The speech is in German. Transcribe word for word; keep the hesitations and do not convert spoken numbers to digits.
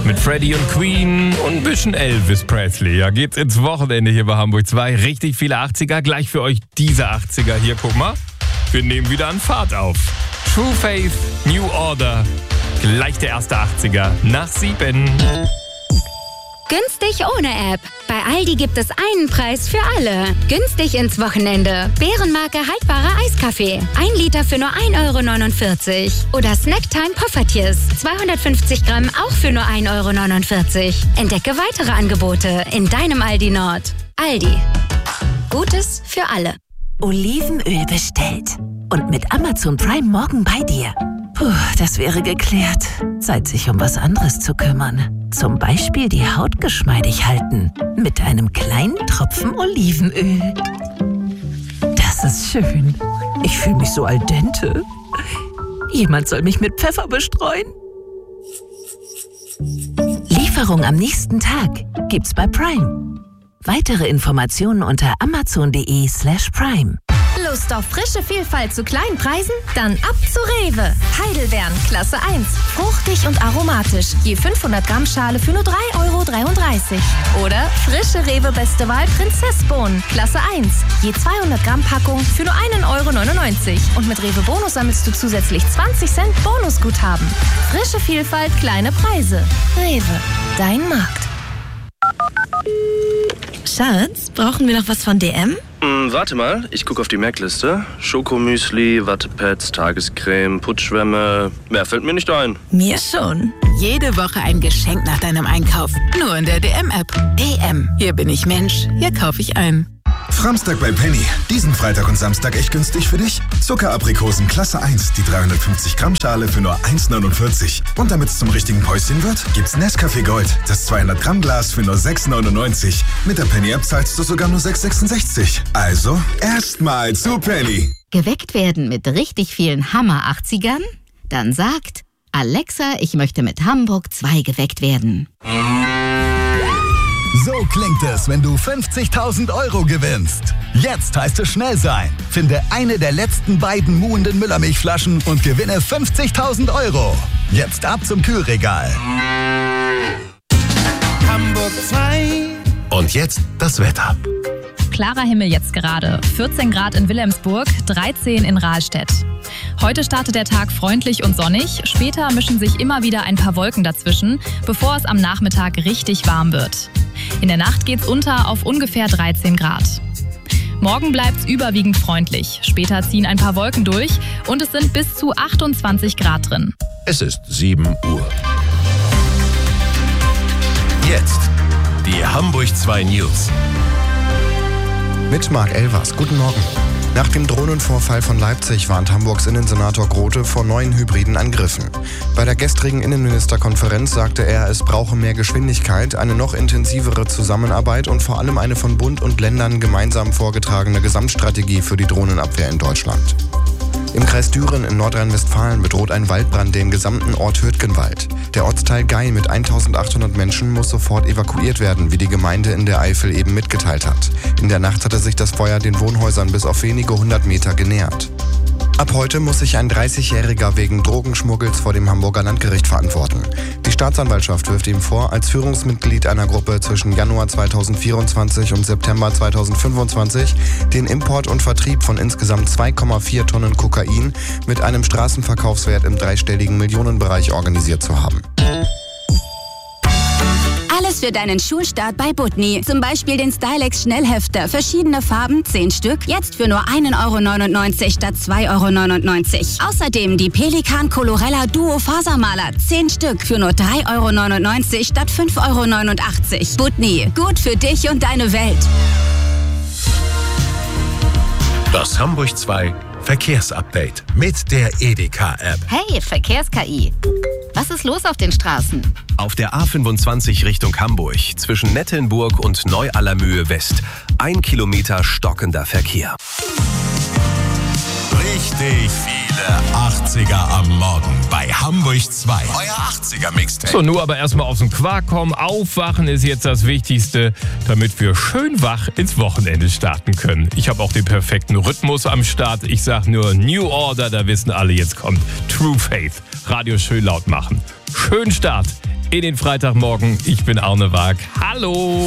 Mit Freddie und Queen und ein bisschen Elvis Presley. Ja, geht's ins Wochenende hier bei Hamburg zwei. Richtig viele achtziger. Gleich für euch diese achtziger hier. Guck mal, wir nehmen wieder an Fahrt auf. True Faith, New Order. Gleich der erste achtziger nach sieben. Günstig ohne App. Bei Aldi gibt es einen Preis für alle. Günstig ins Wochenende. Bärenmarke haltbarer Eiskaffee. Ein Liter für nur ein Euro neunundvierzig. Oder Snacktime Poffertjes. zweihundertfünfzig Gramm auch für nur ein Euro neunundvierzig. Entdecke weitere Angebote in deinem Aldi Nord. Aldi. Gutes für alle. Olivenöl bestellt. Und mit Amazon Prime morgen bei dir. Puh, das wäre geklärt. Zeit, sich um was anderes zu kümmern. Zum Beispiel die Haut geschmeidig halten. Mit einem kleinen Tropfen Olivenöl. Das ist schön. Ich fühle mich so al dente. Jemand soll mich mit Pfeffer bestreuen. Lieferung am nächsten Tag gibt's bei Prime. Weitere Informationen unter amazon.de slash prime. Lust auf frische Vielfalt zu kleinen Preisen? Dann ab zu Rewe. Heidelbeeren, Klasse eins. Fruchtig und aromatisch. Je fünfhundert Gramm Schale für nur drei Euro dreiunddreißig. Oder frische Rewe Beste Wahl Prinzessbohnen, Klasse eins. Je zweihundert Gramm Packung für nur einen Euro neunundneunzig. Und mit Rewe Bonus sammelst du zusätzlich zwanzig Cent Bonusguthaben. Frische Vielfalt, kleine Preise. Rewe, dein Markt. Schatz, brauchen wir noch was von D M? Hm, warte mal, ich gucke auf die Merkliste. Schokomüsli, Wattepads, Tagescreme, Putschwämme. Mehr fällt mir nicht ein. Mir schon. Jede Woche ein Geschenk nach deinem Einkauf. Nur in der D M-App. D M. Hier bin ich Mensch. Hier kaufe ich ein. Framstag bei Penny. Diesen Freitag und Samstag echt günstig für dich. Zuckeraprikosen Klasse eins, die dreihundertfünfzig Gramm Schale für nur eins neunundvierzig. Und damit es zum richtigen Päuschen wird, gibt's Nescafé Gold, das zweihundert Gramm Glas für nur sechs neunundneunzig. Mit der Penny-App zahlst du sogar nur sechs sechsundsechzig. Also, erstmal zu Penny. Geweckt werden mit richtig vielen Hammer-achtzigern? Dann sagt Alexa, ich möchte mit Hamburg zwei geweckt werden. So klingt es, wenn du fünfzigtausend Euro gewinnst. Jetzt heißt es schnell sein. Finde eine der letzten beiden muhenden Müllermilchflaschen und gewinne fünfzigtausend Euro. Jetzt ab zum Kühlregal. Hamburg zwei. Und jetzt das Wetter. Klarer Himmel jetzt gerade. vierzehn Grad in Wilhelmsburg, dreizehn in Rahlstedt. Heute startet der Tag freundlich und sonnig. Später mischen sich immer wieder ein paar Wolken dazwischen, bevor es am Nachmittag richtig warm wird. In der Nacht geht's unter auf ungefähr dreizehn Grad. Morgen bleibt's überwiegend freundlich. Später ziehen ein paar Wolken durch und es sind bis zu achtundzwanzig Grad drin. Es ist sieben Uhr. Jetzt die Hamburg zwei News. Mit Marc Elvers. Guten Morgen. Nach dem Drohnenvorfall von Leipzig warnt Hamburgs Innensenator Grote vor neuen hybriden Angriffen. Bei der gestrigen Innenministerkonferenz sagte er, es brauche mehr Geschwindigkeit, eine noch intensivere Zusammenarbeit und vor allem eine von Bund und Ländern gemeinsam vorgetragene Gesamtstrategie für die Drohnenabwehr in Deutschland. Im Kreis Düren in Nordrhein-Westfalen bedroht ein Waldbrand den gesamten Ort Hürtgenwald. Der Ortsteil Gei mit eintausendachthundert Menschen muss sofort evakuiert werden, wie die Gemeinde in der Eifel eben mitgeteilt hat. In der Nacht hatte sich das Feuer den Wohnhäusern bis auf wenige hundert Meter genähert. Ab heute muss sich ein dreißigjähriger wegen Drogenschmuggels vor dem Hamburger Landgericht verantworten. Die Staatsanwaltschaft wirft ihm vor, als Führungsmitglied einer Gruppe zwischen Januar zweitausendvierundzwanzig und September zweitausendfünfundzwanzig den Import und Vertrieb von insgesamt zwei Komma vier Tonnen Kokain mit einem Straßenverkaufswert im dreistelligen Millionenbereich organisiert zu haben. Alles für deinen Schulstart bei Butni. Zum Beispiel den Stylex Schnellhefter. Verschiedene Farben, zehn Stück. Jetzt für nur ein Euro neunundneunzig statt zwei Euro neunundneunzig. Außerdem die Pelikan Colorella Duo Fasermaler. zehn Stück für nur drei Euro neunundneunzig statt fünf Euro neunundachtzig. Butni. Gut für dich und deine Welt. Das Hamburg zwei Verkehrsupdate mit der Edeka-App. Hey, Verkehrs-K I. Was ist los auf den Straßen? Auf der A fünfundzwanzig Richtung Hamburg zwischen Nettelnburg und Neu-Allermühe West. Ein Kilometer stockender Verkehr. Richtig viele achtziger am Morgen bei Hamburg zwei. Euer achtziger-Mixtape. So, nur aber erstmal aus dem Quark kommen. Aufwachen ist jetzt das Wichtigste, damit wir schön wach ins Wochenende starten können. Ich habe auch den perfekten Rhythmus am Start. Ich sag nur New Order, da wissen alle, jetzt kommt True Faith. Radio schön laut machen. Schönen Start in den Freitagmorgen. Ich bin Arne Waag. Hallo!